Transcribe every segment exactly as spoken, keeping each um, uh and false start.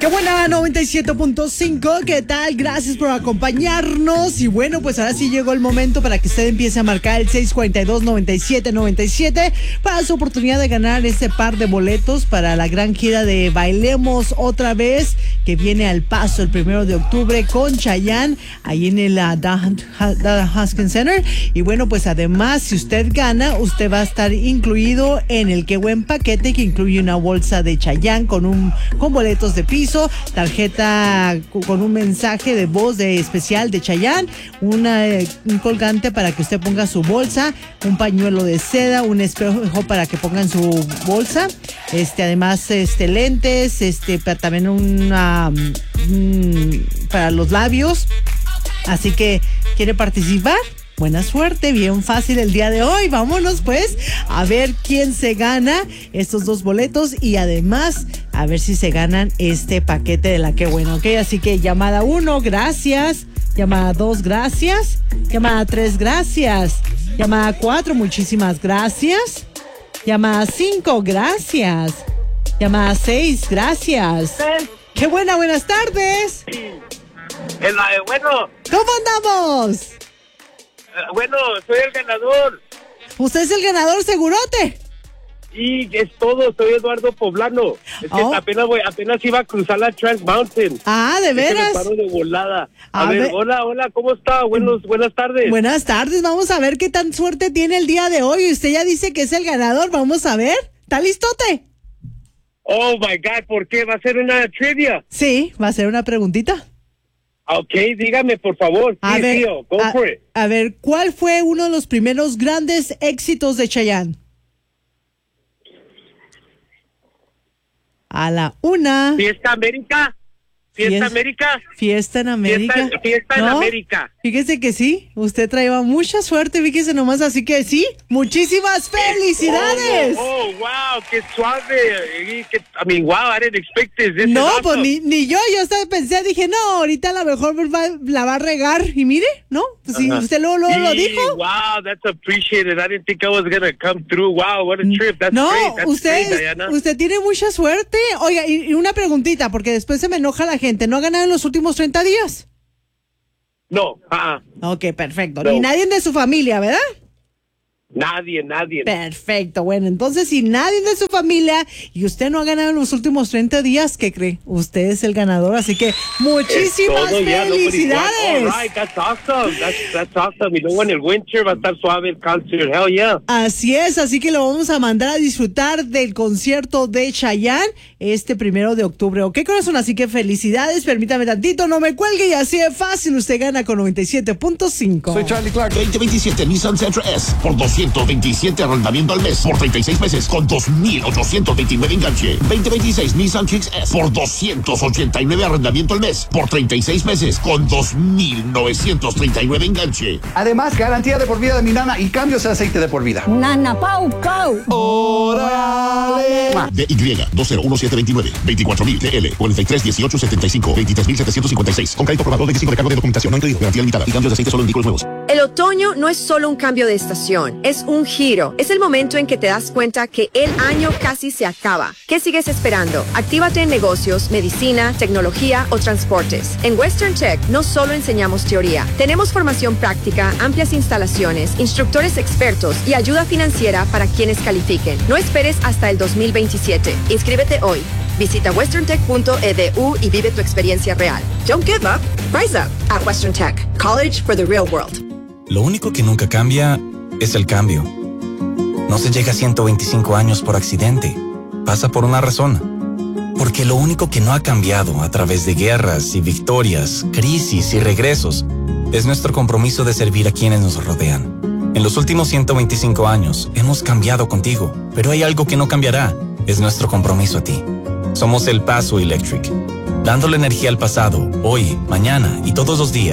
¡Qué buena! noventa y siete punto cinco, ¿qué tal? Gracias por acompañarnos. Y bueno, pues ahora sí llegó el momento para que usted empiece a marcar el seis cuatro dos, nueve siete nueve siete para su oportunidad de ganar este par de boletos para la gran gira de Bailemos Otra Vez, que viene al paso el primero de octubre con Chayanne, ahí en el uh, Dada Haskins Center. Y bueno, pues además, si usted gana, usted va a estar incluido en el Qué Buen Paquete, que incluye una bolsa de Chayanne con, un, con boletos de piso, tarjeta con un mensaje de voz de especial de Chayanne, una, eh, un colgante para que usted ponga su bolsa, un pañuelo de seda, un espejo para que pongan su bolsa, este además este lentes, este para también una um, para los labios. Así que, ¿quiere participar? Buena suerte, bien fácil el día de hoy. Vámonos pues a ver quién se gana estos dos boletos y además a ver si se ganan este paquete de la Qué Bueno, ¿ok? Así que llamada uno, gracias. Llamada dos, gracias. Llamada tres, gracias. Llamada cuatro, muchísimas gracias. Llamada cinco, gracias. Llamada seis, gracias. ¡Qué buena! Buenas tardes. El, eh, bueno. ¿Cómo andamos? Uh, bueno, soy el ganador. ¿Usted es el ganador, segurote? Y es todo, soy Eduardo Poblano. Es que oh. apenas voy, apenas iba a cruzar la Trans Mountain. Ah, ¿de veras? Es que me paro de volada. A, a ver, ver, hola, hola, ¿cómo está? Buenos, buenas tardes. Buenas tardes, vamos a ver qué tan suerte tiene el día de hoy. Usted ya dice que es el ganador, vamos a ver. ¿Está listote? Oh, my God, ¿por qué? ¿Va a ser una trivia? Sí, va a ser una preguntita. Ok, dígame, por favor. A sí, ver, tío, go a, for it. A ver, ¿cuál fue uno de los primeros grandes éxitos de Chayanne? A la una. ¿Fiesta América? ¿Fiesta, fiesta América? ¿Fiesta en América? Fiesta, fiesta ¿No? en América. Fíjese que sí, usted traía mucha suerte, fíjese nomás, así que sí, muchísimas felicidades. Oh, oh wow, qué suave. I mean, wow, I didn't expect this. This no, awesome. pues ni, ni yo, yo hasta pensé, dije, no, ahorita a lo mejor va, la va a regar, y mire, ¿no? Pues sí, uh-huh. Usted luego, luego lo dijo. Wow, that's appreciated. I didn't think I was going to come through. Wow, what a trip. That's no, great. That's usted, great, Diana. Usted tiene mucha suerte. Oiga, y, y una preguntita, porque después se me enoja la gente. ¿No ha ganado en los últimos treinta días? No, ah. Uh-uh. Ok, perfecto. No. Ni nadie de su familia, ¿verdad? Nadie, nadie. Perfecto. Bueno, entonces, si nadie de su familia y usted no ha ganado en los últimos treinta días, ¿qué cree? Usted es el ganador, así que muchísimas todo, felicidades. Yeah, all right, that's awesome. That's, that's awesome. Y luego en el winter va a estar suave el concert. Hell yeah. Así es, así que lo vamos a mandar a disfrutar del concierto de Chayanne este primero de octubre. ¿Ok, corazón? Así que felicidades. Permítame tantito, no me cuelgue y así de fácil usted gana con noventa y siete punto cinco. Soy Charlie Clark. veinte veintisiete Nissan Sentra S por doscientos veintisiete arrendamiento al mes por treinta y seis meses con dos mil ochocientos veintinueve enganche. veinte veintiséis Nissan Kicks S por doscientos ochenta y nueve arrendamiento al mes por treinta y seis meses con dos mil novecientos treinta y nueve enganche. Además, garantía de por vida de mi nana y cambios de aceite de por vida. Nana Pau Pau. ¡Órale! D Y dos cero uno siete dos nueve, veinticuatro mil T L, cuarenta y tres dieciocho setenta y cinco, veintitrés mil setecientos cincuenta y seis. Con crédito aprobado, veinticinco de cargo de documentación no incluido. Garantía limitada y cambios de aceite solo en vehículos nuevos. El otoño no es solo un cambio de estación, es un giro. Es el momento en que te das cuenta que el año casi se acaba. ¿Qué sigues esperando? Actívate en negocios, medicina, tecnología o transportes. En Western Tech no solo enseñamos teoría. Tenemos formación práctica, amplias instalaciones, instructores expertos y ayuda financiera para quienes califiquen. No esperes hasta el dos mil veintisiete. Inscríbete hoy. Visita western tech punto e d u y vive tu experiencia real. Don't give up. Rise up at Western Tech. College for the real world. Lo único que nunca cambia es el cambio. No se llega a ciento veinticinco años por accidente. Pasa por una razón. Porque lo único que no ha cambiado a través de guerras y victorias, crisis y regresos, es nuestro compromiso de servir a quienes nos rodean. En los últimos ciento veinticinco años hemos cambiado contigo, pero hay algo que no cambiará. Es nuestro compromiso a ti. Somos El Paso Electric. Dándole energía al pasado, hoy, mañana y todos los días,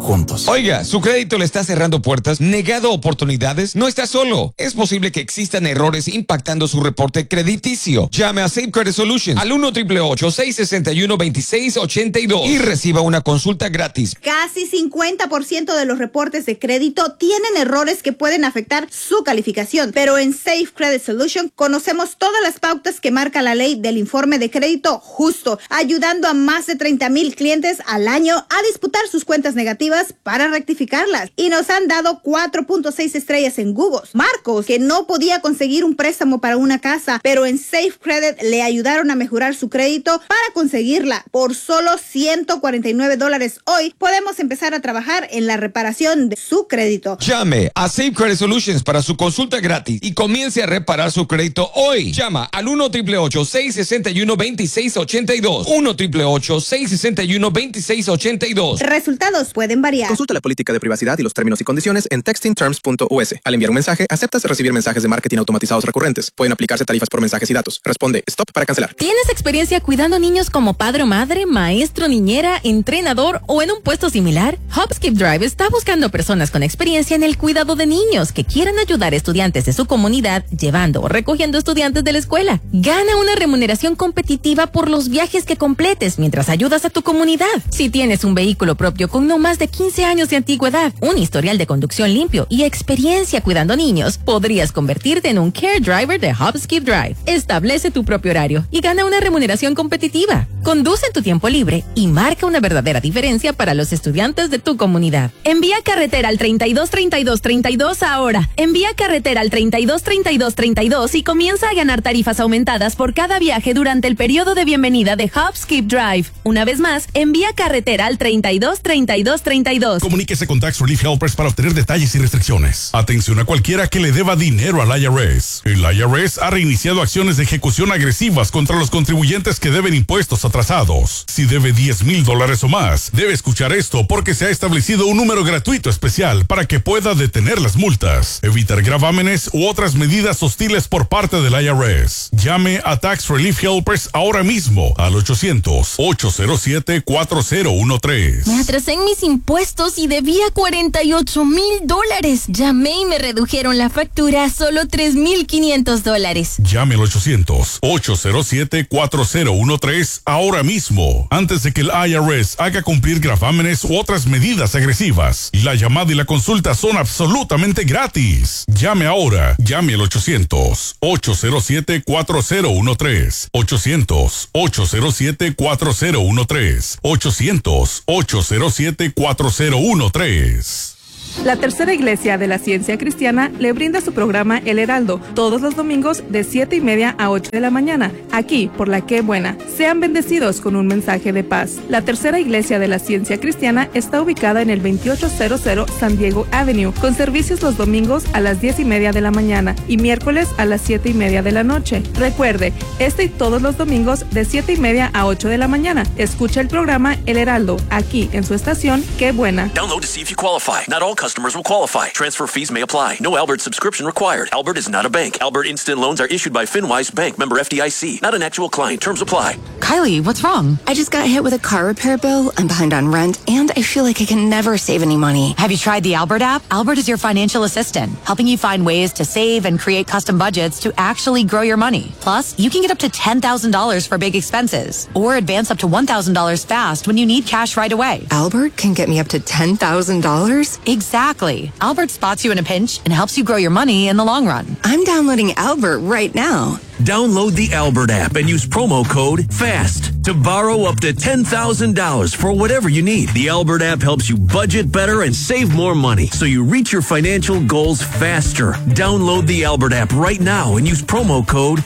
juntos. Oiga, ¿su crédito le está cerrando puertas, negado oportunidades? No está solo. Es posible que existan errores impactando su reporte crediticio. Llame a Safe Credit Solutions al uno ocho ocho ocho, seis seis uno, dos seis ocho dos y reciba una consulta gratis. Casi cincuenta por ciento de los reportes de crédito tienen errores que pueden afectar su calificación, pero en Safe Credit Solutions conocemos todas las pautas que marca la ley del informe de crédito justo, ayudando a más de treinta mil clientes al año a disputar sus cuentas negativas para rectificarlas. Y nos han dado cuatro punto seis estrellas en Google. Marcos, que no podía conseguir un préstamo para una casa, pero en Safe Credit le ayudaron a mejorar su crédito para conseguirla. Por solo ciento cuarenta y nueve dólares hoy, podemos empezar a trabajar en la reparación de su crédito. Llame a Safe Credit Solutions para su consulta gratis y comience a reparar su crédito hoy. Llama al uno ocho ocho ocho, seis seis uno, dos seis ocho dos. uno ocho ocho ocho, seis seis uno, dos seis ocho dos. Resultados pueden variar. Consulta la política de privacidad y los términos y condiciones en texting terms punto u s. Al enviar un mensaje, aceptas recibir mensajes de marketing automatizados recurrentes. Pueden aplicarse tarifas por mensajes y datos. Responde stop para cancelar. ¿Tienes experiencia cuidando niños como padre o madre, maestro, niñera, entrenador o en un puesto similar? Hopskip Drive está buscando personas con experiencia en el cuidado de niños que quieran ayudar a estudiantes de su comunidad llevando o recogiendo estudiantes de la escuela. Gana una remuneración competitiva por los viajes que completes mientras ayudas a tu comunidad. Si tienes un vehículo propio con no más de quince años de antigüedad, un historial de conducción limpio y experiencia cuidando niños, podrías convertirte en un Care Driver de Hopskip Drive. Establece tu propio horario y gana una remuneración competitiva. Conduce en tu tiempo libre y marca una verdadera diferencia para los estudiantes de tu comunidad. Envía carretera al treinta y dos treinta y dos treinta y dos ahora. Envía carretera al treinta y dos treinta y dos treinta y dos y comienza a ganar tarifas aumentadas por cada viaje durante el periodo de bienvenida de Hopskip Drive. Una vez más, envía carretera al treinta y dos treinta y dos treinta y dos. Comuníquese con Tax Relief Helpers para obtener detalles y restricciones. Atención a cualquiera que le deba dinero al I R S. El I R S ha reiniciado acciones de ejecución agresivas contra los contribuyentes que deben impuestos atrasados. Si debe diez mil dólares o más, debe escuchar esto porque se ha establecido un número gratuito especial para que pueda detener las multas, evitar gravámenes u otras medidas hostiles por parte del I R S. Llame a Tax Relief Helpers ahora mismo al ochocientos, ocho cero siete, cuatro cero uno tres. Me atrasé en mis impuestos y debía cuarenta y ocho mil dólares. Llamé y me redujeron la factura a solo tres mil quinientos dólares. Llame al ochocientos, ocho cero siete, cuatro cero uno tres ahora mismo, antes de que el I R S haga cumplir gravámenes u otras medidas agresivas. La llamada y la consulta son absolutamente gratis. Llame ahora. Llame al ochocientos, ocho cero siete, cuatro cero uno tres. ochocientos, ocho cero siete, cuatro cero uno tres. ochocientos, ocho cero siete, cuatro cero uno tres. La Tercera Iglesia de la Ciencia Cristiana le brinda su programa El Heraldo todos los domingos de siete y media a ocho de la mañana, aquí por La Qué Buena. Sean bendecidos con un mensaje de paz. La Tercera Iglesia de la Ciencia Cristiana está ubicada en el veintiocho cero cero San Diego Avenue, con servicios los domingos a las diez y media de la mañana y miércoles a las siete y media de la noche. Recuerde, este y todos los domingos de siete y media a ocho de la mañana. Escucha el programa El Heraldo, aquí en su estación Qué Buena. Download to see if you qualify. Not all customers will qualify. Transfer fees may apply. No Albert subscription required. Albert is not a bank. Albert Instant Loans are issued by FinWise Bank, member F D I C. Not an actual client. Terms apply. Kylie, what's wrong? I just got hit with a car repair bill. I'm behind on rent, and I feel like I can never save any money. Have you tried the Albert app? Albert is your financial assistant, helping you find ways to save and create custom budgets to actually grow your money. Plus, you can get up to ten thousand dollars for big expenses, or advance up to one thousand dollars fast when you need cash right away. Albert can get me up to ten thousand dollars? Exactly. Albert spots you in a pinch and helps you grow your money in the long run. I'm downloading Albert right now. Download the Albert app and use promo code FAST to borrow up to ten thousand dollars for whatever you need. The Albert app helps you budget better and save more money so you reach your financial goals faster. Download the Albert app right now and use promo code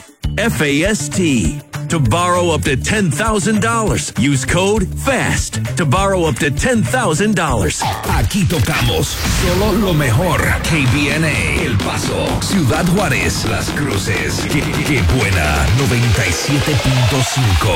FAST to borrow up to ten thousand dollars. Use code FAST to borrow up to ten thousand dollars. Aquí tocamos solo lo mejor. K B N A, El Paso, Ciudad Juárez, Las Cruces. Qué, qué buena, noventa y siete punto cinco.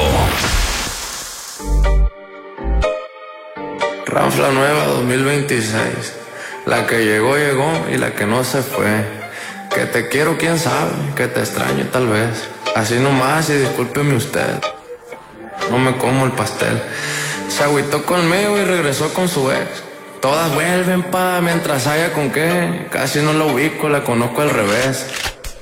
Ranfla nueva dos mil veintiséis. La que llegó, llegó y la que no se fue. Que te quiero, quién sabe, que te extraño tal vez. Así nomás y discúlpeme usted. No me como el pastel. Se agüitó conmigo y regresó con su ex. Todas vuelven pa' mientras haya con qué. Casi no la ubico, la conozco al revés.